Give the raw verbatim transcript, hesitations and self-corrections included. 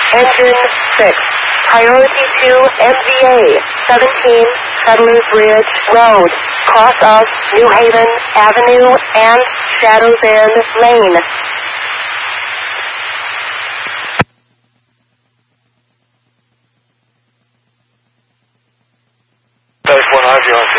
Engine six. Priority two M V A seventeen Settlers Ridge Road. Cross of New Haven Avenue and Shadows Inn Lane. Those one over,